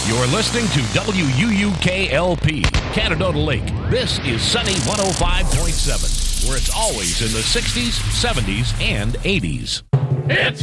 You're listening to WUUKLP, Canadota Lake. This is Sunny 105.7, where it's always in the 60s, 70s, and 80s. It's